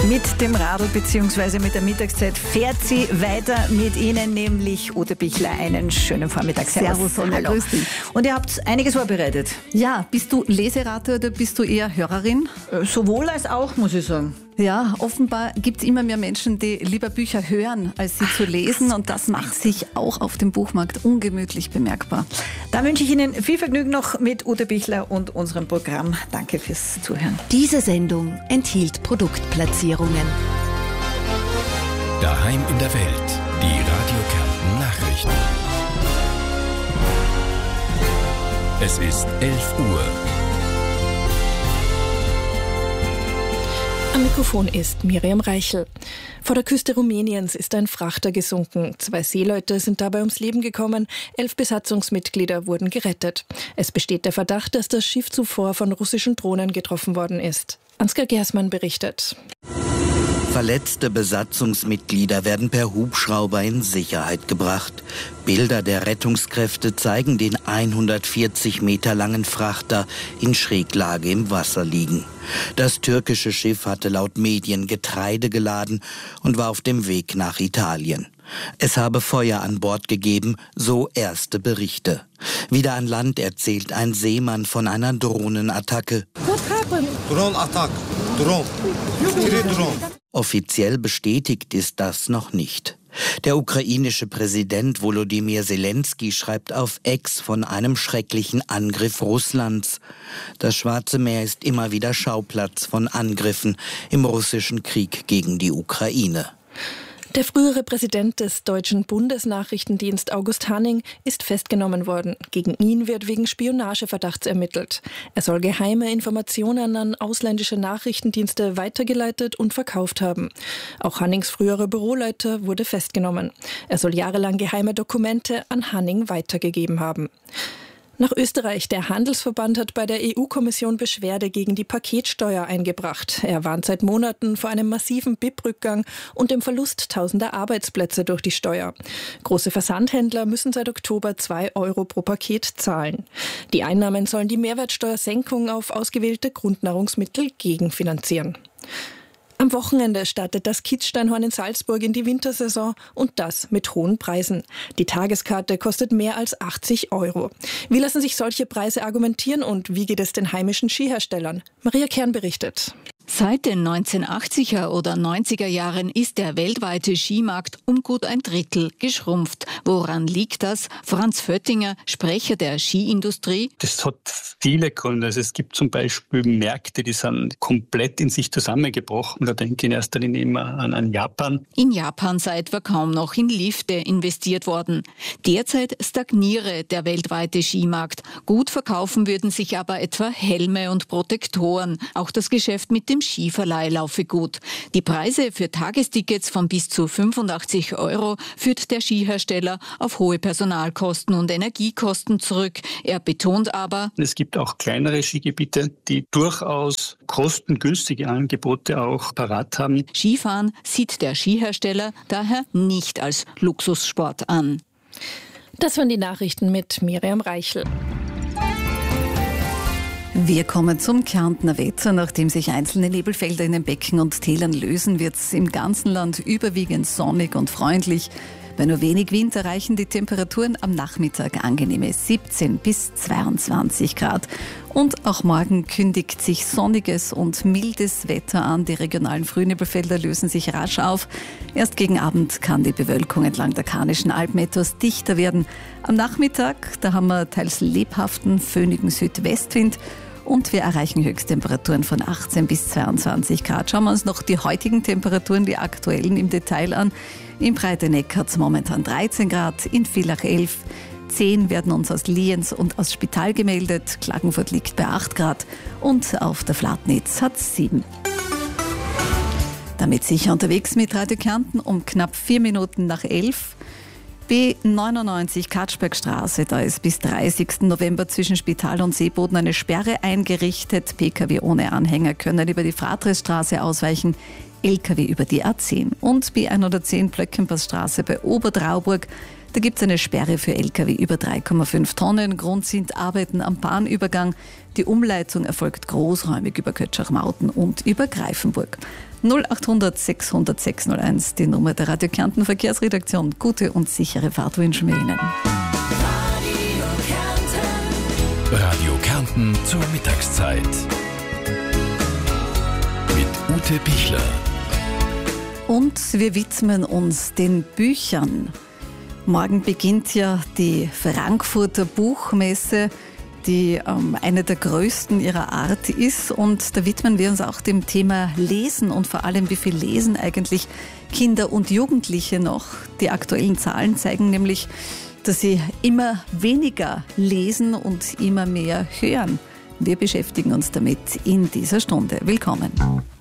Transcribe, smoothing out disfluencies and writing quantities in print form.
Mit dem Radl bzw. mit der Mittagszeit fährt sie weiter mit Ihnen, nämlich Ute Bichler. Einen schönen Vormittag. Servus, Sonja, grüß dich. Und ihr habt einiges vorbereitet. Ja, bist du Leseratte oder bist du eher Hörerin? Sowohl als auch, muss ich sagen. Ja, offenbar gibt es immer mehr Menschen, die lieber Bücher hören, als sie zu lesen. Und das macht sich auch auf dem Buchmarkt ungemütlich bemerkbar. Da wünsche ich Ihnen viel Vergnügen noch mit Ute Bichler und unserem Programm. Danke fürs Zuhören. Diese Sendung enthielt Produktplatzierungen. Daheim in der Welt. Die Radio Kärnten Nachrichten. Es ist 11 Uhr. Am Mikrofon ist Miriam Reichel. Vor der Küste Rumäniens ist ein Frachter gesunken. 2 Seeleute sind dabei ums Leben gekommen. 11 Besatzungsmitglieder wurden gerettet. Es besteht der Verdacht, dass das Schiff zuvor von russischen Drohnen getroffen worden ist. Ansgar Gersmann berichtet. Verletzte Besatzungsmitglieder werden per Hubschrauber in Sicherheit gebracht. Bilder der Rettungskräfte zeigen den 140 Meter langen Frachter in Schräglage im Wasser liegen. Das türkische Schiff hatte laut Medien Getreide geladen und war auf dem Weg nach Italien. Es habe Feuer an Bord gegeben, so erste Berichte. Wieder an Land erzählt ein Seemann von einer Drohnenattacke. Offiziell bestätigt ist das noch nicht. Der ukrainische Präsident Volodymyr Zelensky schreibt auf X von einem schrecklichen Angriff Russlands. Das Schwarze Meer ist immer wieder Schauplatz von Angriffen im russischen Krieg gegen die Ukraine. Der frühere Präsident des deutschen Bundesnachrichtendienst August Hanning ist festgenommen worden. Gegen ihn wird wegen Spionageverdachts ermittelt. Er soll geheime Informationen an ausländische Nachrichtendienste weitergeleitet und verkauft haben. Auch Hannings früherer Büroleiter wurde festgenommen. Er soll jahrelang geheime Dokumente an Hanning weitergegeben haben. Nach Österreich. Der Handelsverband hat bei der EU-Kommission Beschwerde gegen die Paketsteuer eingebracht. Er warnt seit Monaten vor einem massiven BIP-Rückgang und dem Verlust tausender Arbeitsplätze durch die Steuer. Große Versandhändler müssen seit Oktober 2 Euro pro Paket zahlen. Die Einnahmen sollen die Mehrwertsteuersenkung auf ausgewählte Grundnahrungsmittel gegenfinanzieren. Am Wochenende startet das Kitzsteinhorn in Salzburg in die Wintersaison und das mit hohen Preisen. Die Tageskarte kostet mehr als 80 Euro. Wie lassen sich solche Preise argumentieren und wie geht es den heimischen Skiherstellern? Maria Kern berichtet. Seit den 1980er oder 90er Jahren ist der weltweite Skimarkt um gut ein Drittel geschrumpft. Woran liegt das? Franz Föttinger, Sprecher der Skiindustrie. Das hat viele Gründe. Also es gibt zum Beispiel Märkte, die sind komplett in sich zusammengebrochen. Da denke ich in erster Linie immer an Japan. In Japan sei etwa kaum noch in Lifte investiert worden. Derzeit stagniere der weltweite Skimarkt. Gut verkaufen würden sich aber etwa Helme und Protektoren. Auch das Geschäft mit dem Skiverleih laufe gut. Die Preise für Tagestickets von bis zu 85 Euro führt der Skihersteller auf hohe Personalkosten und Energiekosten zurück. Er betont aber, es gibt auch kleinere Skigebiete, die durchaus kostengünstige Angebote auch parat haben. Skifahren sieht der Skihersteller daher nicht als Luxussport an. Das waren die Nachrichten mit Miriam Reichel. Wir kommen zum Kärntner Wetter. Nachdem sich einzelne Nebelfelder in den Becken und Tälern lösen, wird es im ganzen Land überwiegend sonnig und freundlich. Bei nur wenig Wind erreichen die Temperaturen am Nachmittag angenehme 17 bis 22 Grad. Und auch morgen kündigt sich sonniges und mildes Wetter an. Die regionalen Frühnebelfelder lösen sich rasch auf. Erst gegen Abend kann die Bewölkung entlang der Karnischen Alpen etwas dichter werden. Am Nachmittag, da haben wir teils lebhaften, föhnigen Südwestwind. Und wir erreichen Höchsttemperaturen von 18 bis 22 Grad. Schauen wir uns noch die heutigen Temperaturen, die aktuellen im Detail an. Im Breiteneck hat es momentan 13 Grad, in Villach 11. 10 werden uns aus Lienz und aus Spital gemeldet. Klagenfurt liegt bei 8 Grad und auf der Flatnitz hat es 7. Damit sicher unterwegs mit Radio Kärnten um knapp 4 Minuten nach 11. B99 Katschbergstraße, da ist bis 30. November zwischen Spital und Seeboden eine Sperre eingerichtet. Pkw ohne Anhänger können über die Fratresstraße ausweichen, Lkw über die A10. Und B110 Plöckenpassstraße bei Oberdrauburg, da gibt es eine Sperre für Lkw über 3,5 Tonnen. Grund sind Arbeiten am Bahnübergang. Die Umleitung erfolgt großräumig über Kötschach-Mauten und über Greifenburg. 0800 600 601, die Nummer der Radio Kärnten Verkehrsredaktion. Gute und sichere Fahrt wünschen wir Ihnen. Radio Kärnten zur Mittagszeit. Mit Ute Pichler. Und wir widmen uns den Büchern. Morgen beginnt ja die Frankfurter Buchmesse, die eine der größten ihrer Art ist. Und da widmen wir uns auch dem Thema Lesen und vor allem, wie viel lesen eigentlich Kinder und Jugendliche noch. Die aktuellen Zahlen zeigen nämlich, dass sie immer weniger lesen und immer mehr hören. Wir beschäftigen uns damit in dieser Stunde. Willkommen.